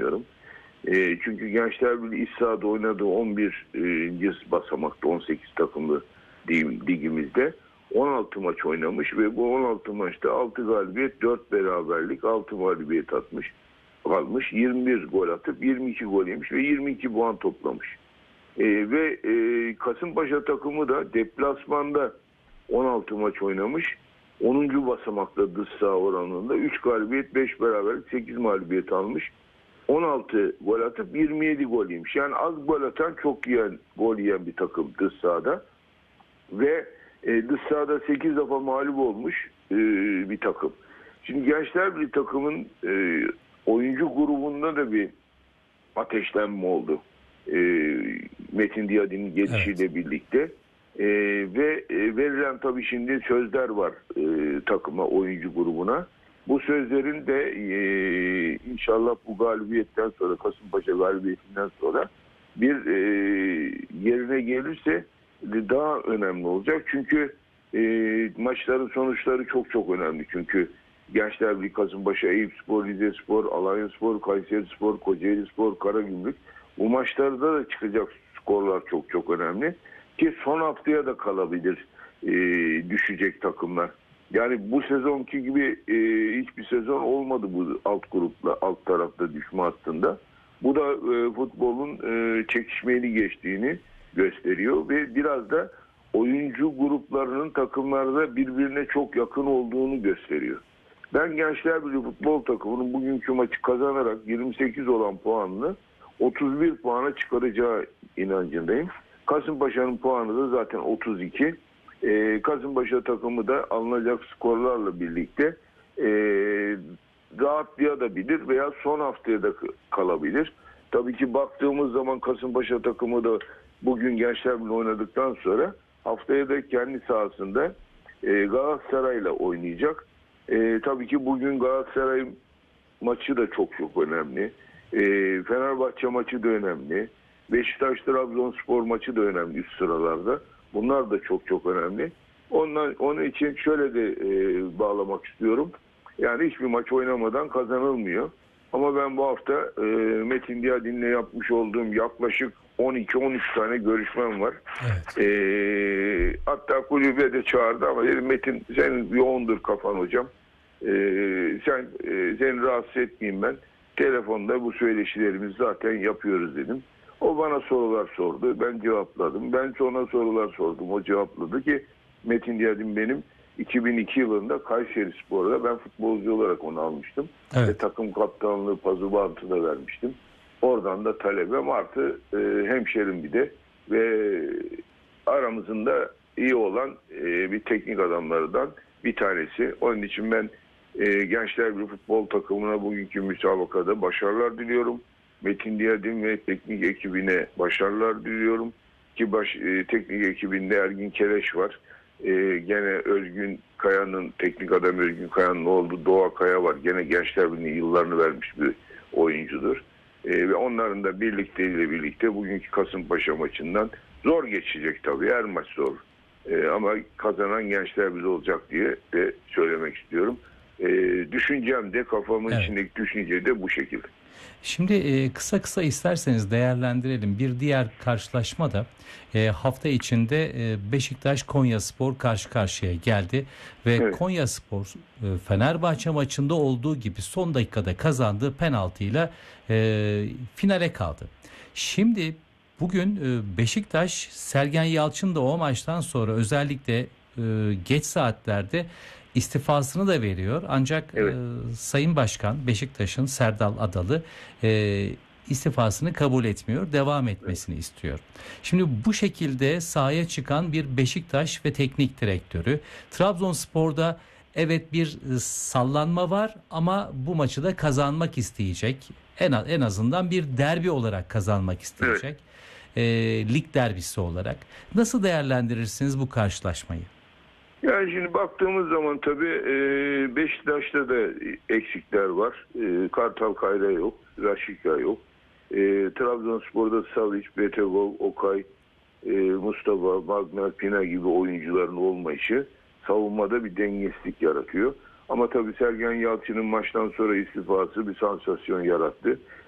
oynarım. Çünkü Gençler Birliği iç sahada oynadığı 11. basamakta 18 takımlı ligimizde 16 maç oynamış ve bu 16 maçta 6 galibiyet, 4 beraberlik, 6 mağlubiyet almış. 21 gol atıp 22 gol yemiş ve 22 puan toplamış. Ve Kasımpaşa takımı da deplasmanda 16 maç oynamış. 10. basamakta dış saha oranında 3 galibiyet, 5 beraberlik, 8 mağlubiyet almış. 16 gol atıp 27 gol yemiş. Yani az gol atan çok gol yiyen bir takım dış sahada. Ve dış sahada 8 defa mağlup olmuş bir takım. Şimdi Gençler Birliği takımın oyuncu grubunda da bir ateşlenme oldu. Metin Diyadin'in gelişiyle birlikte. Ve verilen tabii şimdi sözler var takıma, oyuncu grubuna. Bu sözlerin de inşallah bu galibiyetten sonra, Kasımpaşa galibiyetinden sonra bir yerine gelirse daha önemli olacak. Çünkü maçların sonuçları çok çok önemli. Çünkü Gençler Birliği, Kasımpaşa, Eyüpspor, Rizespor, Alanyaspor, Kayserispor, Kocaelispor, Karagümrük, bu maçlarda da çıkacak skorlar çok çok önemli. Ki son haftaya da kalabilir düşecek takımlar. Yani bu sezonki gibi hiçbir sezon olmadı bu alt tarafta düşme hattında. Bu da futbolun çekişmeli geçtiğini gösteriyor ve biraz da oyuncu gruplarının takımlarda birbirine çok yakın olduğunu gösteriyor. Ben Gençler Birliği futbol takımının bugünkü maçı kazanarak 28 olan puanını 31 puana çıkaracağı inancındayım. Kasımpaşa'nın puanı da zaten 32. Kasımpaşa takımı da alınacak skorlarla birlikte rahatlayabilir veya son haftaya da kalabilir. Tabii ki baktığımız zaman Kasımpaşa takımı da bugün Gençler Birliği oynadıktan sonra haftaya da kendi sahasında Galatasaray'la oynayacak. Tabii ki bugün Galatasaray maçı da çok çok önemli. Fenerbahçe maçı da önemli. Beşiktaş-Trabzonspor maçı da önemli üst sıralarda. Bunlar da çok çok önemli. Onun için şöyle de bağlamak istiyorum. Yani hiçbir maç oynamadan kazanılmıyor. Ama ben bu hafta Metin Diyadin'le yapmış olduğum yaklaşık 12-13 tane görüşmem var. Evet. Hatta kulübe de çağırdı ama dedim Metin sen yoğundur kafan hocam. Seni rahatsız etmeyeyim ben. Telefonda bu söyleşilerimizi zaten yapıyoruz dedim. O bana sorular sordu. Ben cevapladım. Ben sonra sorular sordum. O cevapladı ki Metin Diyadin benim 2002 yılında Kayserispor'da ben futbolcu olarak onu almıştım. Evet. Ve takım kaptanlığı Pazubant'ı da vermiştim. Oradan da talebem artı hemşerim bir de ve aramızın da iyi olan bir teknik adamlardan bir tanesi. Onun için ben Gençler Birliği futbol takımına bugünkü müsabakada başarılar diliyorum. Metin Diyadin ve teknik ekibine başarılar diliyorum. Ki teknik ekibinde Ergin Keleş var. Gene Özgün Kaya'nın, teknik adam Özgün Kaya'nın oğlu Doğa Kaya var. Gene Gençler Birliği yıllarını vermiş bir oyuncudur. Ve onların da birlikte bugünkü Kasımpaşa maçından zor geçecek tabii. Her maç zor. Ama kazanan Gençler Birliği olacak diye de söylemek istiyorum. Düşüncem de kafamın içindeki düşünce de bu şekilde. Şimdi kısa kısa isterseniz değerlendirelim. Bir diğer karşılaşma da hafta içinde Beşiktaş Konyaspor karşı karşıya geldi ve evet. Konyaspor Fenerbahçe maçında olduğu gibi son dakikada kazandığı penaltıyla finale kaldı. Şimdi bugün Beşiktaş, Sergen Yalçın da o maçtan sonra özellikle geç saatlerde istifasını da veriyor. Ancak evet. Sayın Başkan Beşiktaş'ın Serdal Adalı istifasını kabul etmiyor. Devam etmesini evet. istiyor. Şimdi bu şekilde sahaya çıkan bir Beşiktaş ve teknik direktörü. Trabzonspor'da evet bir sallanma var ama bu maçı da kazanmak isteyecek. En azından bir derbi olarak kazanmak isteyecek. Evet. Lig derbisi olarak. Nasıl değerlendirirsiniz bu karşılaşmayı? Yani şimdi baktığımız zaman tabii Beşiktaş'ta da eksikler var. Kartal Kayra yok, Raşika yok. Trabzonspor'da Savic, Betegov, Okay, Mustafa, Magnar, Pina gibi oyuncuların olmayışı savunmada bir dengesizlik yaratıyor. Ama tabii Sergen Yalçın'ın maçtan sonra istifası bir sansasyon yarattı.